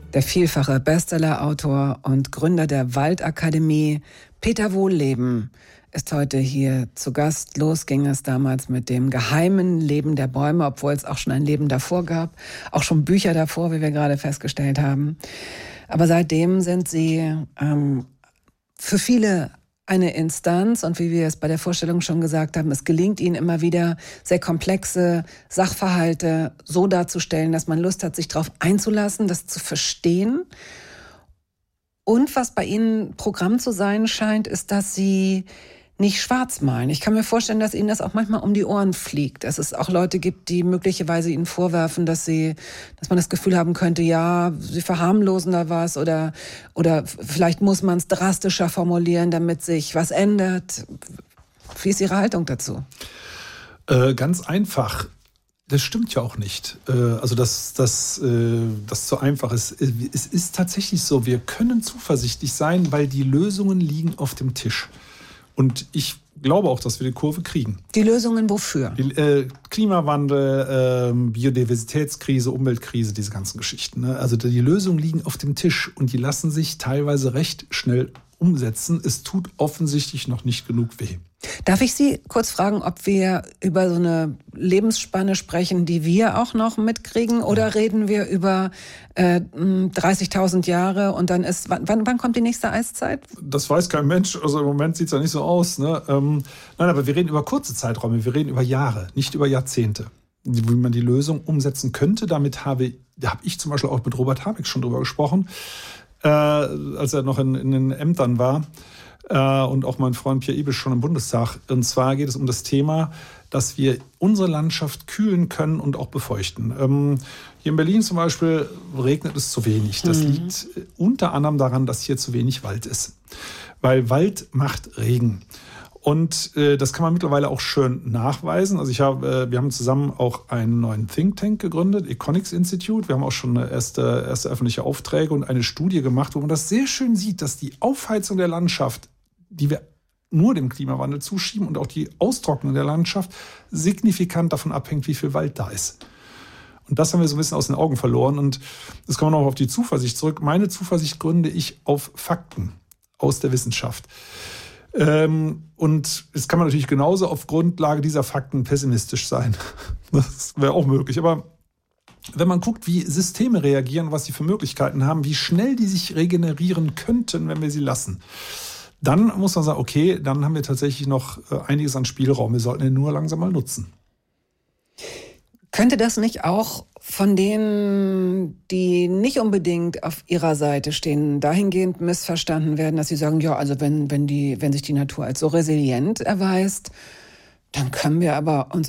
Der vielfache Bestsellerautor und Gründer der Waldakademie, Peter Wohlleben, ist heute hier zu Gast. Los ging es damals mit dem geheimen Leben der Bäume, obwohl es auch schon ein Leben davor gab, auch schon Bücher davor, wie wir gerade festgestellt haben. Aber seitdem sind Sie für viele eine Instanz, und wie wir es bei der Vorstellung schon gesagt haben, es gelingt Ihnen immer wieder, sehr komplexe Sachverhalte so darzustellen, dass man Lust hat, sich darauf einzulassen, das zu verstehen. Und was bei Ihnen Programm zu sein scheint, ist, dass Sie nicht schwarz malen. Ich kann mir vorstellen, dass Ihnen das auch manchmal um die Ohren fliegt. Dass es auch Leute gibt, die möglicherweise Ihnen vorwerfen, dass man das Gefühl haben könnte, ja, Sie verharmlosen da was oder vielleicht muss man es drastischer formulieren, damit sich was ändert. Wie ist Ihre Haltung dazu? Ganz einfach. Das stimmt ja auch nicht. Also das so einfach ist. Es ist tatsächlich so, wir können zuversichtlich sein, weil die Lösungen liegen auf dem Tisch. Und ich glaube auch, dass wir die Kurve kriegen. Die Lösungen wofür? Klimawandel, Biodiversitätskrise, Umweltkrise, diese ganzen Geschichten. Ne? Also die Lösungen liegen auf dem Tisch und die lassen sich teilweise recht schnell umsetzen. Es tut offensichtlich noch nicht genug weh. Darf ich Sie kurz fragen, ob wir über so eine Lebensspanne sprechen, die wir auch noch mitkriegen? Oder reden wir über 30.000 Jahre und dann ist, wann kommt die nächste Eiszeit? Das weiß kein Mensch. Also im Moment sieht es ja nicht so aus. Ne? Nein, aber wir reden über kurze Zeiträume. Wir reden über Jahre, nicht über Jahrzehnte. Wie man die Lösung umsetzen könnte. Da habe ich zum Beispiel auch mit Robert Habeck schon drüber gesprochen, als er noch in den Ämtern war. Und auch mein Freund Pierre Ibisch schon im Bundestag. Und zwar geht es um das Thema, dass wir unsere Landschaft kühlen können und auch befeuchten. Hier in Berlin zum Beispiel regnet es zu wenig. Das liegt unter anderem daran, dass hier zu wenig Wald ist. Weil Wald macht Regen. Und das kann man mittlerweile auch schön nachweisen. Also wir haben zusammen auch einen neuen Think Tank gegründet, Econics Institute. Wir haben auch schon erste öffentliche Aufträge und eine Studie gemacht, wo man das sehr schön sieht, dass die Aufheizung der Landschaft, die wir nur dem Klimawandel zuschieben, und auch die Austrocknung der Landschaft signifikant davon abhängt, wie viel Wald da ist. Und das haben wir so ein bisschen aus den Augen verloren. Und jetzt kommen wir noch auf die Zuversicht zurück. Meine Zuversicht gründe ich auf Fakten aus der Wissenschaft. Und es kann man natürlich genauso auf Grundlage dieser Fakten pessimistisch sein. Das wäre auch möglich. Aber wenn man guckt, wie Systeme reagieren, was sie für Möglichkeiten haben, wie schnell die sich regenerieren könnten, wenn wir sie lassen, dann muss man sagen, okay, dann haben wir tatsächlich noch einiges an Spielraum. Wir sollten ihn nur langsam mal nutzen. Könnte das nicht auch von denen, die nicht unbedingt auf ihrer Seite stehen, dahingehend missverstanden werden, dass sie sagen, ja, also wenn sich die Natur als so resilient erweist, dann können wir aber uns